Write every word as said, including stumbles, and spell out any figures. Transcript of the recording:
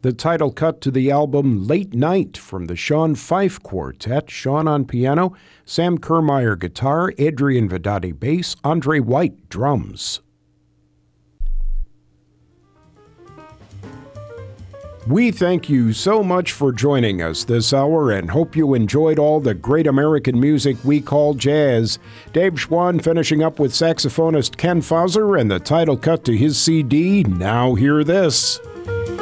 the title cut to the album Late Night from the Sean Fife Quartet. Sean on piano, Sam Kermeyer guitar, Adrian Vedati bass, Andre White drums. We thank you so much for joining us this hour and hope you enjoyed all the great American music we call jazz. Dave Schwann finishing up with saxophonist Ken Fauser and the title cut to his C D, Now Hear This.